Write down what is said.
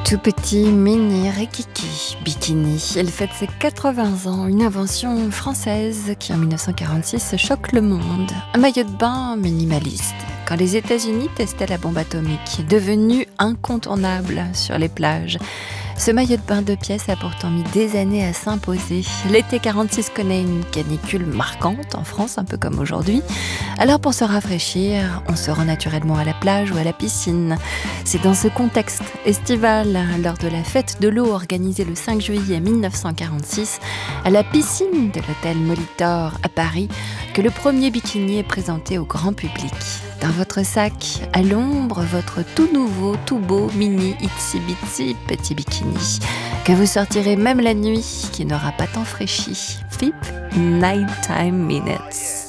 Tout petit mini Rikiki bikini. Elle fête ses 80 ans, une invention française qui en 1946 choque le monde. Un maillot de bain minimaliste. Quand les États-Unis testaient la bombe atomique, devenu incontournable sur les plages. Ce maillot de bain 2 pièces a pourtant mis des années à s'imposer. L'été 46 connaît une canicule marquante en France, un peu comme aujourd'hui. Alors pour se rafraîchir, on se rend naturellement à la plage ou à la piscine. C'est dans ce contexte estival, lors de la fête de l'eau organisée le 5 juillet 1946, à la piscine de l'hôtel Molitor à Paris, que le premier bikini est présenté au grand public. Dans votre sac, à l'ombre, votre tout nouveau, tout beau, mini, itsy bitsy petit bikini, que vous sortirez même la nuit, qui n'aura pas tant fraîchi. FIP Nighttime Minutes.